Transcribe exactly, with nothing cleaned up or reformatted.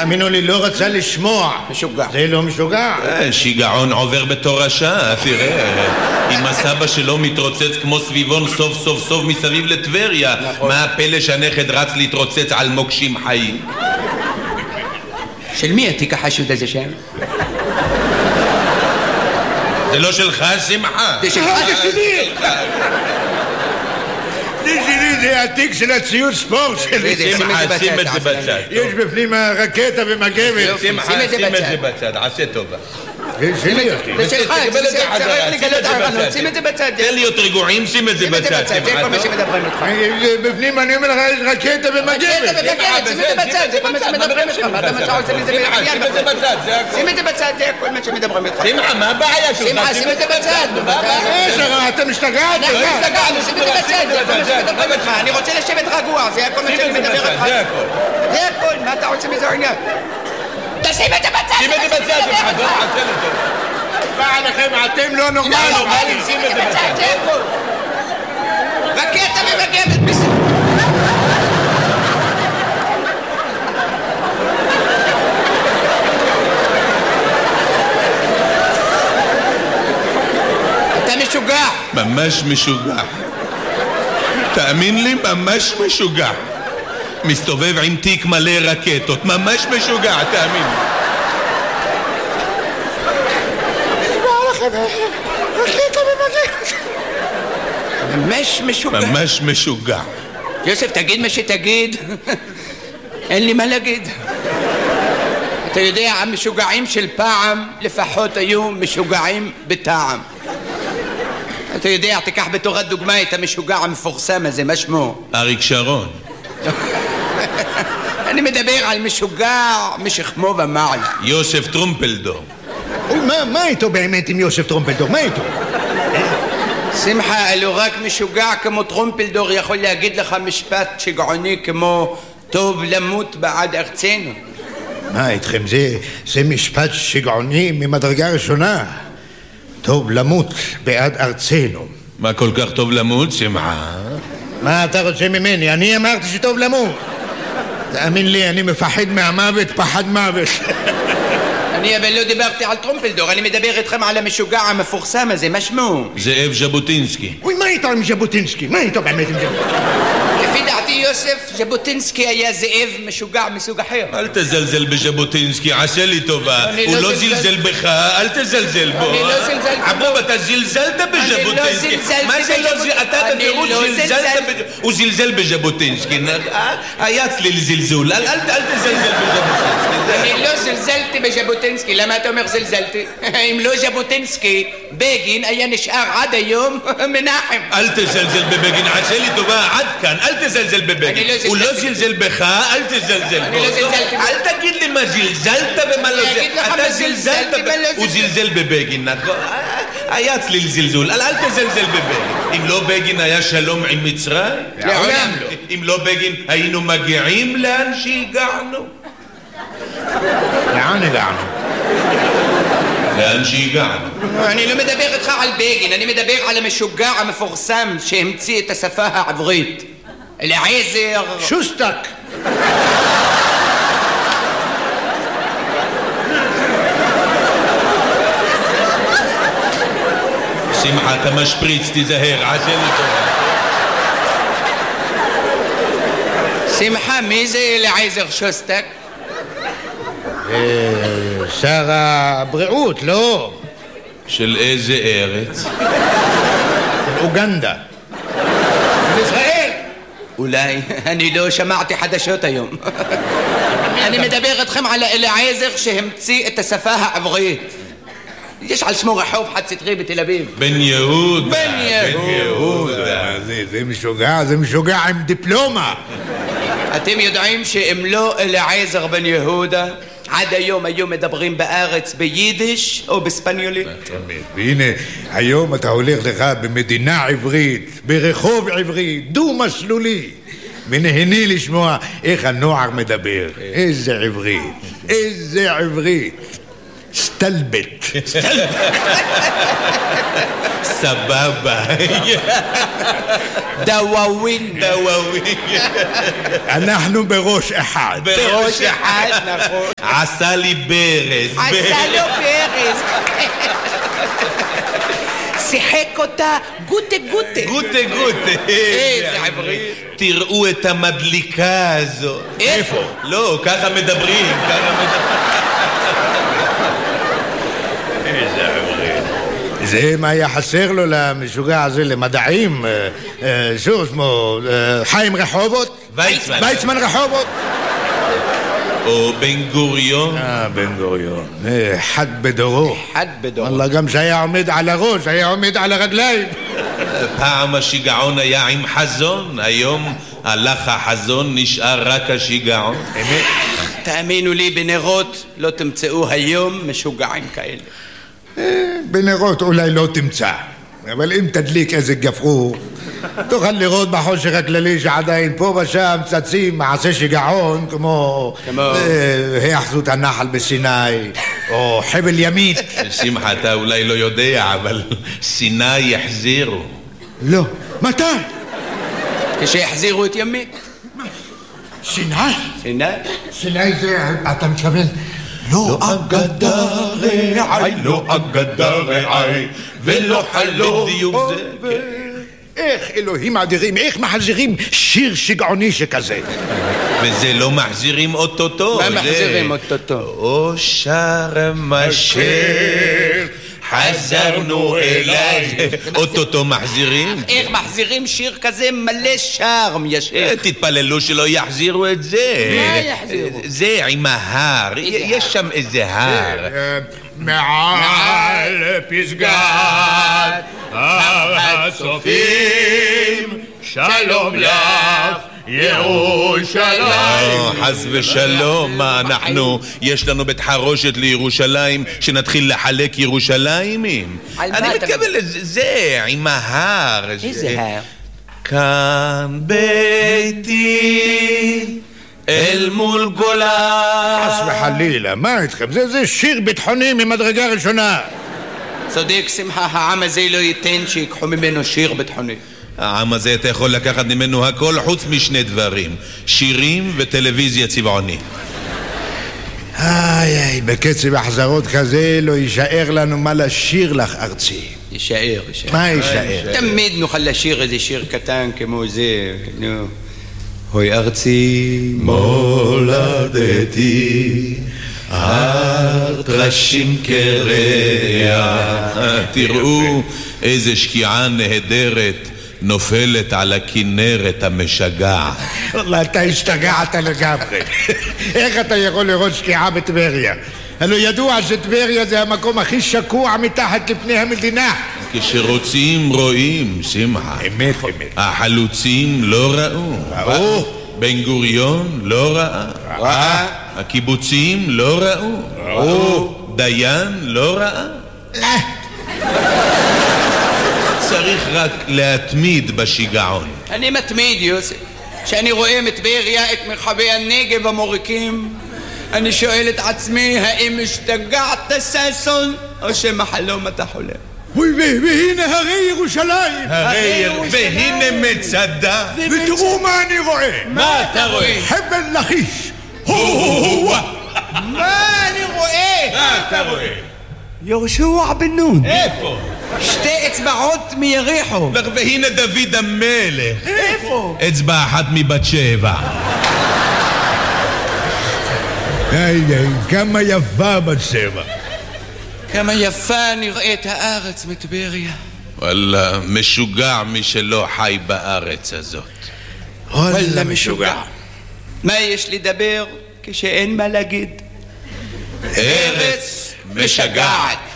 תאמינו לי, לא רצה לשמוע. משוגע. זה לא משוגע. שיגעון עובר בתורשה, תראה. אם הסבא שלו מתרוצץ כמו סביבון סוף סוף סוף מסביב לטבריה, מה הפלא שהנכד רץ להתרוצץ על מוקשים חיים? של מי התיק החשוד הזה שם? זה לא שלך, שמחה? זה שלך, זה שלי! זה שלי, זה התיק של הציוד ספורט שלי. שמחה, שים את זה בצד. יש בפנים רקטה ומגבת. שמחה, שים את זה בצד, עשה טובה. זה שלי. זה שלך, צריך לגלות ערנות, שים את זה בצד. תן להיות רגועים, שים את זה בצד. זה כל מה שמדברים איתך. בפנים אני אומר לך, יש רקטה ומגבת. רקטה ומגבת, שים את זה בצד, זה כל מה שמדברים איתך. מה אתה משהו עושה מזה בעניין? שים את זה בצד, זה כל מה שמדברים איתך. שמחה, מה הבעיה שלך? שמחה, שים את זה בצד. אתה משתגעת? אנחנו משתגענו, שים את זה בצד, זה כל מה שמדברים איתך. אני רוצה לשבת רגוע, זה כל מה שאני מדבר איתך. זה הכל, מה אתה רוצה מזה עניין? תשים את זה בצד! שים את זה בצד, זה חדור, עשל אותו. בא עליכם, אתם לא נורמלים. שים את זה בצד. רקטה ומגבת בסדר. אתה משוגע. ממש משוגע. תאמין לי, ממש משוגע. מסתובב עם תיק מלא רקטות, ממש משוגע, תאמין. רקטה ומגבת. ממש משוגע. ממש משוגע. יוסף, תגיד מה שתגיד. אין לי מה להגיד. אתה יודע, המשוגעים של פעם לפחות היו משוגעים בטעם. אתה יודע, תיקח בתורת דוגמה את המשוגע המפורסם הזה, מה שמו? אריק שרון. אני מדבר על משוגע משכמו ומעלה. יוסף טרומפלדור. מה איתו באמת עם יוסף טרומפלדור? מה איתו? שמחה, אלו רק משוגע כמו טרומפלדור יכול להגיד לך משפט שגעוני כמו טוב למות בעד ארצנו. מה איתכם? זה משפט שגעוני ממדרגה ראשונה. טוב למות בעד ארצנו. מה כל כך טוב למות, שמחה? מה אתה רוצה ממני? אני אמרתי שטוב למות. תאמין לי, אני מפחד מהמוות, פחד מוות. אני אבל לא דיברתי על טרומפלדור, אני מדבר איתכם על המשוגע המפורסם הזה, מה שמו? זאב ז'בוטינסקי. אוי, מה איתו עם ז'בוטינסקי? מה איתו באמת עם ז'בוטינסקי? לפי דעתי יוסף, ז'בוטינסקי היה זאב משוגע מסוג אחר. אל תזלזל בז'בוטינסקי, עשה לי טובה. הוא לא זלזל בך, אל תזלזל בו. אני לא זלזלתי בו. עבוב, אתה זלזלת בז'בוטינסקי. מה זה לא זלזל? אתה בפירוש זלזלת. הוא זלזל בז'בוטינסקי. היה צליל זלזול, אל תזלזל בז'בוטינסקי. אני לא זלזלתי בז'בוטינסקי, למה אתה אומר זלזלתי? אם לא ז'בוטינסקי, בגין היה נשאר עד היום מנחם. אל תזלזל בבגין, עשה לי טובה, עד כאן, אל תזלזל בבגין. הוא לא זלזל בך, אל תזלזל בו. אני לא זלזלתי. אל תגיד לי מה זלזלת ומה לא זלזלת. אתה זלזלת, הוא זלזל בבגין, נכון? היה צליל זלזול, אל תזלזל בבגין. אם לא בגין היה שלום עם מצרים? לעולם לא. אם לא בגין היינו מגיעים לאן שהגענו? לאן הגענו? לאן שהגענו. אני לא מדבר איתך על בגין, אני מדבר על המשוגע המפורסם שהמציא את השפה העברית. אליעזר... שוסטק. שמחה, אתה משפריץ, תיזהר, עשה לי טובה. שמחה, מי זה אליעזר שוסטק? שר הבריאות, לא? של איזה ארץ? אוגנדה. של ישראל. אולי, אני לא שמעתי חדשות היום. אני מדבר איתכם על אליעזר שהמציא את השפה העברית. יש על שמו רחוב חד סטרי בתל אביב. בן יהוד. בן יהוד. זה משוגע, זה משוגע עם דיפלומה. אתם יודעים שאם לא אליעזר בן יהודה, עד היום היו מדברים בארץ ביידיש או בספניולית? והנה, היום אתה הולך לך במדינה עברית, ברחוב עברי, דו-מסלולי, ונהני לשמוע איך הנוער מדבר. איזה עברית, איזה עברית. סתם סטלבט. סבבה. דוואווין. דוואווין. אנחנו בראש אחד. בראש אחד, נכון. עשה לי ברז. עשה לו ברז. שיחק אותה גוטה גוטה. גוטה גוטה. איזה עברית. תראו את המדליקה הזו. איפה? לא, ככה מדברים, ככה מדברים. איזה עברית. זה מה היה חסר לו למשוגע הזה למדעים, שוב שמו חיים רחובות? ויצמן. ויצמן רחובות? או בן גוריון. אה, בן גוריון. אחד בדורו. אחד בדורו. אללה, גם שהיה עומד על הראש, היה עומד על הרגליים. פעם השיגעון היה עם חזון, היום הלך החזון, נשאר רק השיגעון. אמת? תאמינו לי, בנרות לא תמצאו היום משוגעים כאלה. בנרות אולי לא תמצא, אבל אם תדליק איזה גפרור תוכל לראות בחושך הכללי שעדיין פה ושם צצים מעשה שיגעון כמו היאחזות הנחל בסיני או חבל ימית. שמחה, אתה אולי לא יודע, אבל סיני יחזירו. לא. מתי? כשיחזירו את ימית. סיני? סיני? סיני זה, אתה מתכוון, לא אגדה רעי, לא אגדה רעי ולא חלום. בדיוק זה. איך אלוהים אדירים, איך מחזירים שיר שיגעוני שכזה? וזה לא מחזירים אוטוטו. מה מחזירים אוטוטו? או שרם אשר חזרנו אליי. אוטוטו מחזירים. איך מחזירים שיר כזה מלא שרם ישב? תתפללו שלא יחזירו את זה. מה יחזירו? זה עם ההר, יש שם איזה הר. מעל פסגת הצופים שלום לך ירושלים. חס ושלום, מה אנחנו, יש לנו בית חרושת לירושלים שנתחיל לחלק ירושלימים? אני מתכוון לזה, עם ההר. איזה הר? כאן ביתי אל מול גולה. חס וחלילה, מה איתכם? זה, זה שיר ביטחוני ממדרגה ראשונה. צודק שמחה, העם הזה לא ייתן שיקחו ממנו שיר ביטחוני. העם הזה אתה יכול לקחת ממנו הכל חוץ משני דברים, שירים וטלוויזיה צבעוני. איי איי, בקצב החזרות כזה לא יישאר לנו מה לשיר לך ארצי. יישאר, יישאר. מה יישאר? תמיד נוכל לשיר איזה שיר קטן כמו זה, נו. הוי ארצי מולדתי הר טרשים קרח. תראו איזה שקיעה נהדרת נופלת על הכנרת המשגעת. וואלה, אתה השתגעת לגמרי. איך אתה יכול לראות שקיעה בטבריה? הלוא ידוע שטבריה זה המקום הכי שקוע מתחת לפני המדינה. כשרוצים רואים, שמחה. אמת, אמת. החלוצים לא ראו. ראו. בן גוריון לא ראה. ראה. הקיבוצים לא ראו. ראו. דיין לא ראה. צריך רק להתמיד בשיגעון. אני מתמיד, יוסף. כשאני רואה מטבריה את מרחבי הנגב המוריקים, אני שואל את עצמי, האם השתגעת ששון, או שמחלום אתה חולם? אוי, והנה הרי ירושלים. הרי והנה מצדה. ותראו מה אני רואה. מה אתה רואה? חבל לכיש. מה אני רואה? מה אתה רואה? יהושע בן נון. איפה? שתי אצבעות מיריחו. והנה דוד המלך. איפה? אצבע אחת מבת שבע. איי איי, כמה יפה בת שבע. כמה יפה נראית הארץ מטבריה. וואלה, משוגע מי שלא חי בארץ הזאת. וואלה משוגע. מה יש לדבר כשאין מה להגיד? ארץ משגעת.